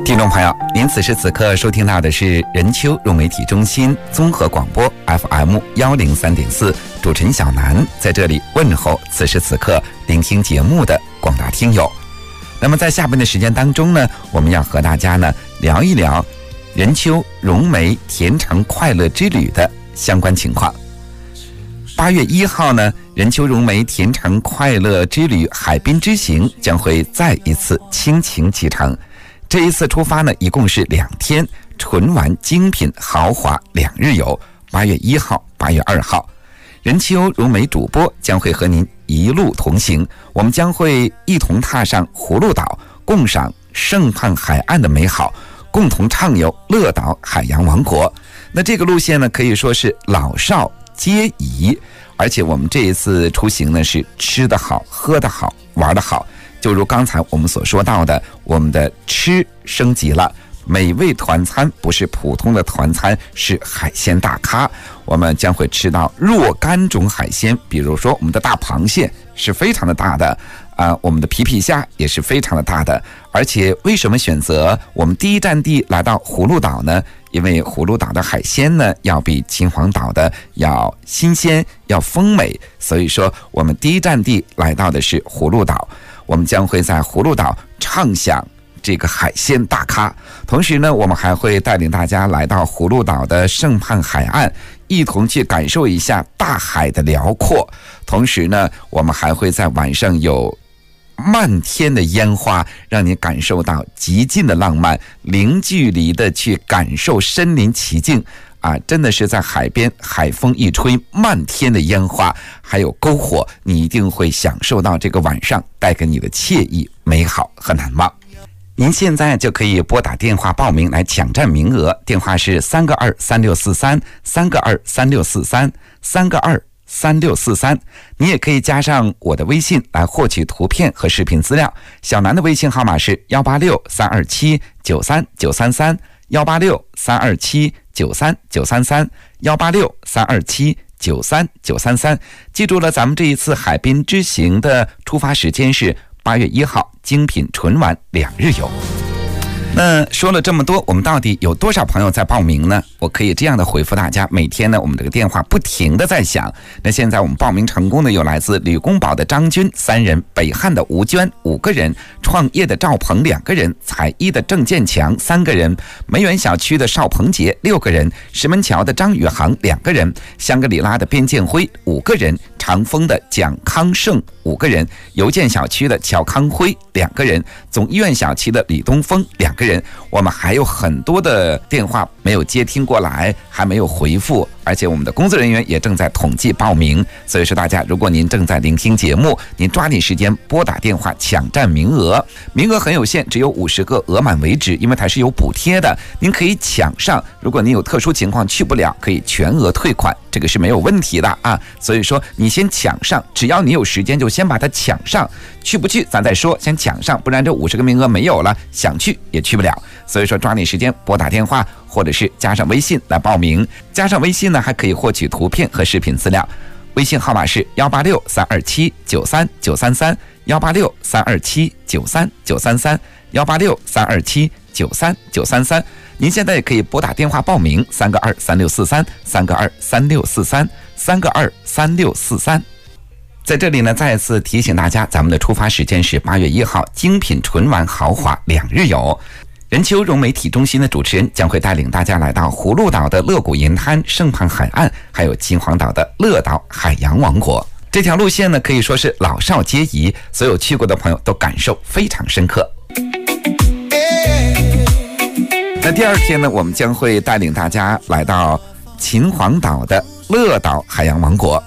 听众朋友，您此时此刻收听到的是人丘融媒体中心综合广播 FM103.4， 主持人小南在这里问候此时此刻聆听节目的广大听友。那么在下边的时间当中呢，我们要和大家呢聊一聊人丘融媒甜橙快乐之旅的相关情况。8月1号呢，人丘融媒甜橙快乐之旅海滨之行将会再一次倾情启程。这一次出发呢，一共是2天，纯玩精品豪华2日游。8月1号、8月2号，人丘融媒主播将会和您一路同行，我们将会一同踏上葫芦岛，共赏盛盼海岸的美好，共同畅游乐岛海洋王国。那这个路线呢，可以说是老少皆宜，而且我们这一次出行呢，是吃得好、喝得好、玩得好。就如刚才我们所说到的，我们的吃升级了，美味团餐不是普通的团餐，是海鲜大咖。我们将会吃到若干种海鲜，比如说我们的大螃蟹是非常的大的我们的皮皮虾也是非常的大的。而且为什么选择我们第一站地来到葫芦岛呢？因为葫芦岛的海鲜呢，要比秦皇岛的要新鲜，要丰美，所以说我们第一站地来到的是葫芦岛。我们将会在葫芦岛畅享这个海鲜大咖，同时呢，我们还会带领大家来到葫芦岛的盛盼海岸，一同去感受一下大海的辽阔。同时呢，我们还会在晚上有漫天的烟花，让你感受到极尽的浪漫，零距离的去感受身临其境真的是在海边，海风一吹，漫天的烟花还有篝火，你一定会享受到这个晚上带给你的惬意、美好和难忘。您现在就可以拨打电话报名来抢占名额，电话是3个2 3643 3个2 3643 3个2 3643。你也可以加上我的微信来获取图片和视频资料。小南的微信号码是186 327 93 933 186 327 93 933 186 327 93 933。记住了，咱们这一次海滨之行的出发时间是8月1号，精品纯玩2日游。那说了这么多，我们到底有多少朋友在报名呢？我可以这样的回复大家，每天呢，我们这个电话不停的在响。那现在我们报名成功的有来自吕公堡的张军3人，北汉的吴娟5个人，创业的赵鹏2个人，采一的郑建强3个人，梅园小区的邵鹏杰6个人，石门桥的张宇航2个人，香格里拉的边建辉5个人，长丰的蒋康胜5个人，邮建小区的乔康辉2个人，总医院小区的李东峰2个人。我们还有很多的电话没有接听过来，还没有回复，而且我们的工作人员也正在统计报名。所以说大家，如果您正在聆听节目，您抓紧时间拨打电话抢占名额，名额很有限，只有50个，额满为止，因为它是有补贴的，您可以抢上。如果您有特殊情况去不了，可以全额退款，这个是没有问题的所以说你先抢上，只要你有时间就先把它抢上，去不去咱再说，先抢上，不然这50个名额没有了，想去也去不了。所以说抓紧时间拨打电话，或者是加上微信来报名。加上微信呢，还可以获取图片和视频资料。微信号码是186 327 93 933 186 327 93 933 186 327 93 933。您现在也可以拨打电话报名3个2 3643 3个2 3643 3个2 3643。在这里呢，再次提醒大家，咱们的出发时间是8月1号，精品纯玩豪华2日游。人丘融媒体中心的主持人将会带领大家来到葫芦岛的乐谷银滩、盛盼海岸，还有秦皇岛的乐岛海洋王国。这条路线呢，可以说是老少皆宜，所有去过的朋友都感受非常深刻。那第2天呢，我们将会带领大家来到秦皇岛的乐岛海洋王国。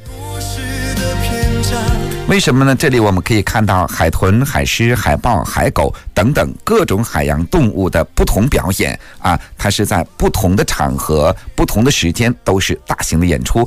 为什么呢？这里我们可以看到海豚、海狮、海豹、海狗等等各种海洋动物的不同表演它是在不同的场合、不同的时间都是大型的演出。